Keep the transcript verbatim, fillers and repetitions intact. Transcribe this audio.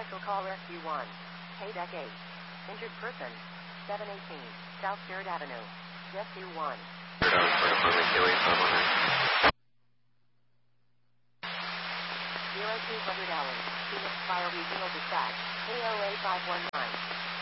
Special call Rescue one. Paydeck eight. Injured person. seven eighteen. South third Avenue. Rescue one. zero two hundred Allen. Phoenix Fire Regional Dispatch. K O A five one nine.